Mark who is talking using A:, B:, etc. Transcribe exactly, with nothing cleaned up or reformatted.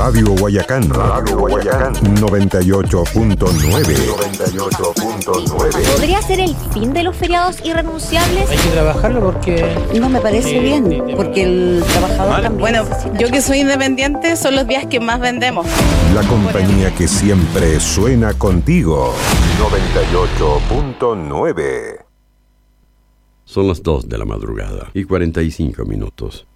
A: Radio Guayacán. Radio Guayacán. noventa y ocho punto nueve. noventa y ocho punto nueve.
B: ¿Podría ser el fin de los feriados irrenunciables?
C: Hay que trabajarlo porque...
D: No me parece
C: eh,
D: bien,
C: eh,
D: porque el trabajador
C: Vale.
D: también
E: Bueno,
D: necesita.
E: yo que soy independiente, son los días que más vendemos.
A: La compañía que siempre suena contigo. noventa y ocho punto nueve.
F: Son las dos de la madrugada y cuarenta y cinco minutos.